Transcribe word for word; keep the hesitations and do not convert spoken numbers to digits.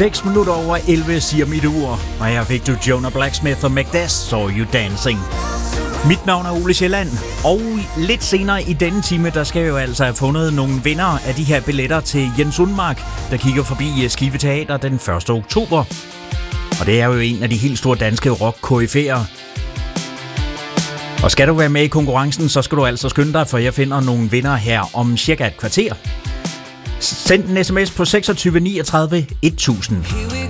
seks minutter over elleve siger mit ur, og her fik du Jonah Blacksmith og Macbeth, Saw You Dancing. Mit navn er Ole Sjælland, og lidt senere i denne time, der skal jeg jo altså have fundet nogle vinder af de her billetter til Jens Unmark, der kigger forbi Skive Teater den første oktober. Og det er jo en af de helt store danske rock-K F C'er. Og skal du være med i konkurrencen, så skal du altså skynde dig, for jeg finder nogle vinder her om cirka et kvarter. Send en sms på seksogtyve niogtredive et tusind.